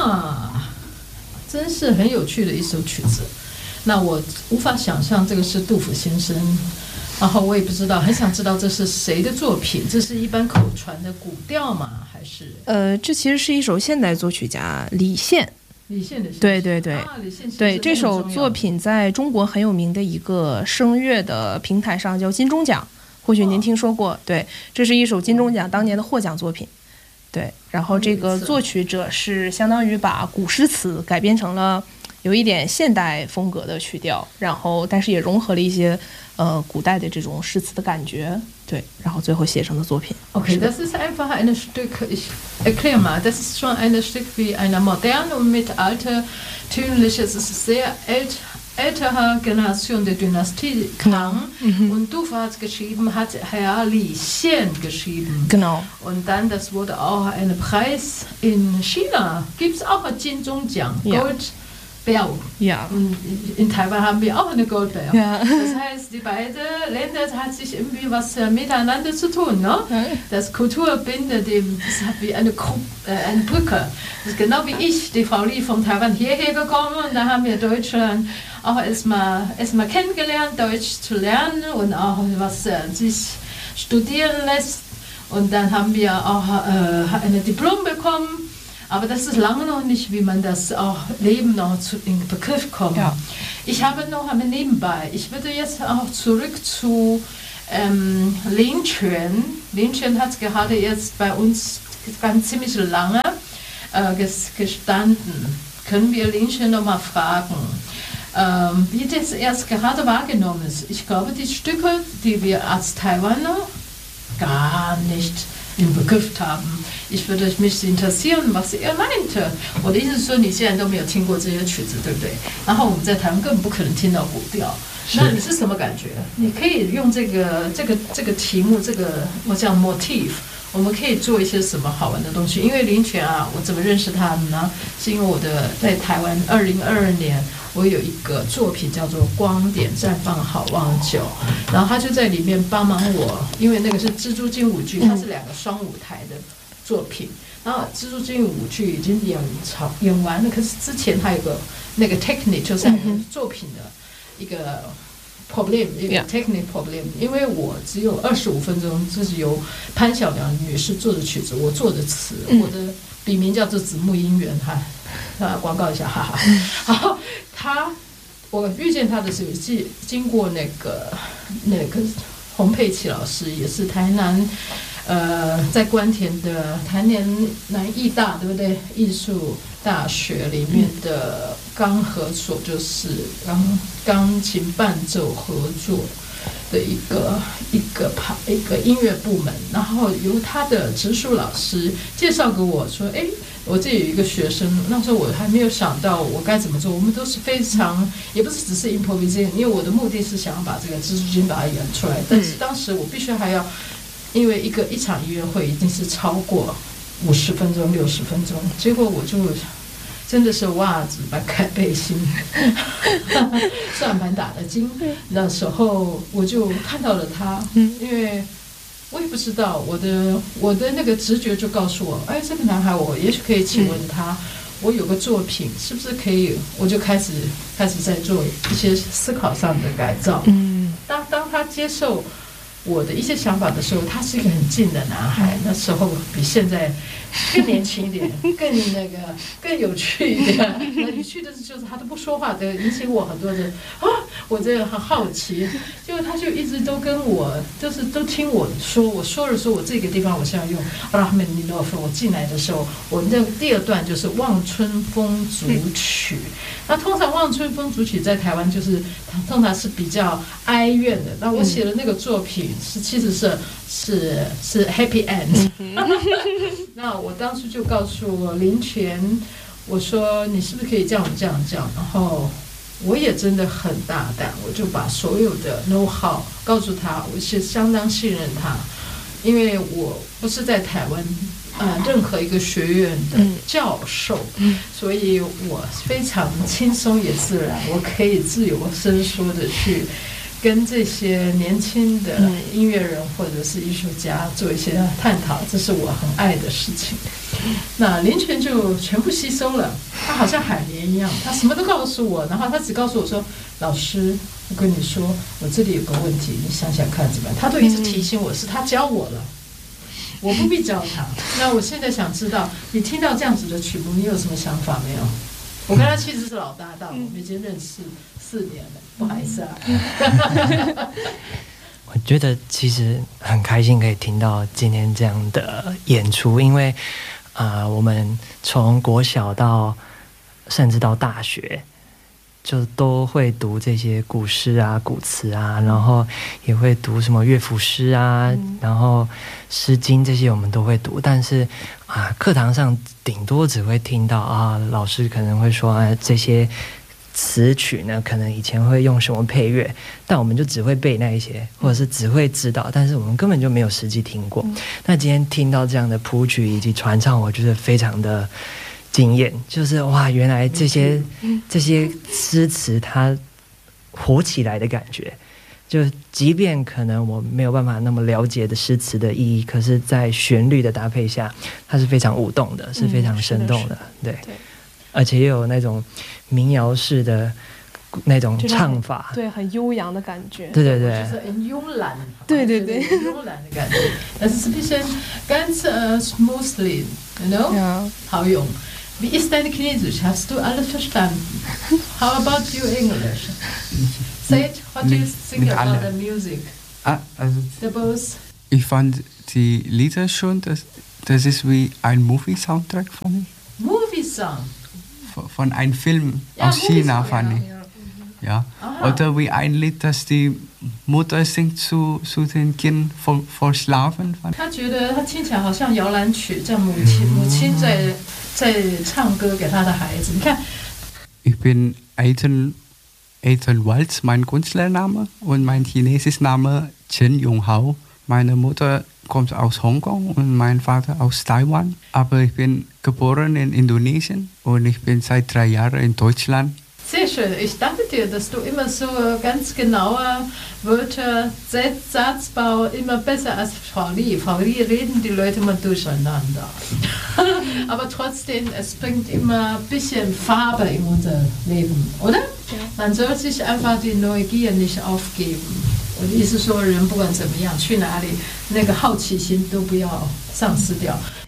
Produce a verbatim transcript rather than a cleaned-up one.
啊，真是很有趣的一首曲子。那我无法想象这个是杜甫先生，然后我也不知道，很想知道这是谁的作品？这是一般口传的古调吗？还是？ 呃，这其实是一首现代作曲家李现。 李现的对对对、 啊、李现对，这首作品在中国很有名的一个声乐的平台上叫金钟奖，或许您听说过。对，这是一首金钟奖当年的获奖作品。对，然后这个作曲者是相当于把古诗词改编成了有一点现代风格的曲调，然后但是也融合了一些呃古代的这种诗词的感觉。对，然后最后写成的作品。 Okay, das ist einfach ein Stück, ich erkläre mal, das ist schon ein Stück wie einer modernen und mit altertümliches, es ist sehr ält, älterer Generation der Dynastie kam. Mhm. Und Dufour hat es geschrieben, hat Herr Li Xian geschrieben. Genau. Und dann, das wurde auch ein Preis in China, gibt es auch ein Jinzhongjiang, ja. Gold. Bär. Ja. Und in Taiwan haben wir auch eine Goldbär. Ja. Das heißt, die beiden Länder hat sich irgendwie was miteinander zu tun. Ne? Ja. Das Kultur bindet dem, das hat wie eine, äh, eine Brücke. Das ist genau wie ich, die Frau Li von Taiwan hierher gekommen und da haben wir Deutschland auch erstmal erstmal kennengelernt, Deutsch zu lernen und auch was äh, sich studieren lässt. Und dann haben wir auch äh, eine Diplom bekommen. Aber das ist lange noch nicht, wie man das auch Leben noch zu, in den Begriff kommt. Ja. Ich habe noch einmal nebenbei, ich würde jetzt auch zurück zu ähm, Lin Quan. Lin Quan hat gerade jetzt bei uns ganz ziemlich lange äh, gestanden. Können wir Lin Quan noch mal fragen, ähm, wie das erst gerade wahrgenommen ist? Ich glaube, die Stücke, die wir als Taiwaner gar nicht im Begriff haben. Ich würde mich interessieren, was er meinte. 我的意思是说，你现在都没有听过这些曲子，对不对？然后我们在台湾根本不可能听到古调。那你是什么感觉？你可以用这个这个这个题目，这个我讲 motif， 我们可以做一些什么好玩的东西？因为林泉啊，我怎么认识他的呢？是因为我的在台湾二零二二年。我有一个作品叫做《光点绽放好望酒》，然后他就在里面帮忙我，因为那个是蜘蛛精舞剧，它是两个双舞台的作品。然后蜘蛛精舞剧已经演超演完了，可是之前他有个那个 technique 就是作品的一个 problem， 一个 technique problem， 因为我只有二十五分钟，这是由潘晓良女士做的曲子，我做的词，我的笔名叫做子木姻缘哈。啊，广告一下，哈哈。然后他，我遇见他的时候，经经过那个那个洪佩琪老师，也是台南，呃，在关田的台南艺大，对不对？艺术大学里面的钢合所，就是钢钢琴伴奏合作的一个一个派一个音乐部门，然后由他的直属老师介绍给我说，哎。我这里有一个学生，那时候我还没有想到我该怎么做。我们都是非常，也不是只是 improvisation， 因为我的目的是想要把这个蜘蛛精把它演出来。但是当时我必须还要，因为一个一场音乐会一定是超过五十分钟、六十分钟，结果我就真的是袜子掰开背心，算盘打得精。那时候我就看到了他，因为。我也不知道，我的我的那个直觉就告诉我，哎，这个男孩，我也许可以请问他，我有个作品，是不是可以？我就开始开始在做一些思考上的改造。嗯，当当他接受我的一些想法的时候，他是一个很静的男孩，那时候比现在更年轻一点，更那个更有趣一点。那有趣的是，就是他都不说话的，引起我很多的啊。我这个很好奇，就他就一直都跟我，就是都听我说，我说了说我这个地方我是要用阿拉曼尼诺夫。我进来的时候，我那第二段就是《望春风》组曲。那通常《望春风》组曲在台湾就是通常是比较哀怨的。那我写的那个作品是其实是是是 happy end。那我当时就告诉林泉，我说你是不是可以这样这样这样，然后。我也真的很大胆，我就把所有的 know how 告诉他，我是相当信任他，因为我不是在台湾呃任何一个学院的教授，嗯、所以我非常轻松也自然，我可以自由伸缩的去跟这些年轻的音乐人或者是艺术家做一些探讨，这是我很爱的事情。那林泉就全部吸收了，他好像海绵一样，他什么都告诉我，然后他只告诉我说：“老师，我跟你说，我这里有个问题，你想想看怎么样？”他都一直提醒我，是他教我了，我不必教他。那我现在想知道，你听到这样子的曲目，你有什么想法没有？我跟他其实是老搭档，我们已经认识四年了，不好意思啊。 我觉得其实很开心可以听到今天这样的演出，因为啊、呃，我们从国小到甚至到大学，就都会读这些古诗啊、古词啊，然后也会读什么乐府诗啊，嗯、然后诗经这些我们都会读，但是啊，课堂上顶多只会听到啊，老师可能会说啊这些词曲呢，可能以前会用什么配乐，但我们就只会背那一些，或者是只会知道，但是我们根本就没有实际听过。嗯、那今天听到这样的谱曲以及传唱，我觉得非常的惊艳，就是哇，原来这些、嗯、这些诗词它活起来的感觉。就即便可能我没有办法那么了解的诗词的意义，可是在旋律的搭配下，它是非常舞动的，是非常生动的，嗯、对, 对，而且也有那种民谣式的那种唱法， 对，很悠扬的感觉， 对对对， 就是很慵懒， 对对对， 很慵懒的感觉，但是ein bisschen ganz uh, smoothly, you know? Ja. 好用。Wie ist dein Chinesisch? Hast du alles verstanden? How about your English? Say it, what do you think about the music? Ah, also the both. Ich fand die Lieder schon, das, das ist wie ein Movie-Soundtrack von mir. Movie-Song? Von einem Film ja, aus China, fand ich. Ja. Ja. Oder wie ein Lied, das die Mutter singt zu, zu den Kindern vor, vor Schlafen. 他觉得他听起来好像摇篮曲，这样母亲、嗯、母亲在在唱歌给他的孩子。你看 Ich bin Ethan, Ethan Waltz, mein Künstlername, und mein chinesischer Name Chen Yonghao. Meine Mutter kommt aus Hongkong und mein Vater aus Taiwan. Aber ich bin geboren in Indonesien und ich bin seit drei Jahren in Deutschland. Sehr schön. Ich danke dir, dass du immer so ganz genaue Wörter, Satzbau immer besser als Frau Li. Frau Li reden die Leute immer durcheinander. Aber trotzdem, es bringt immer ein bisschen Farbe in unser Leben, oder? Ja. Man soll sich einfach die Neugier nicht aufgeben. 我的意思说，人不管怎么样，去哪里，那个好奇心都不要丧失掉。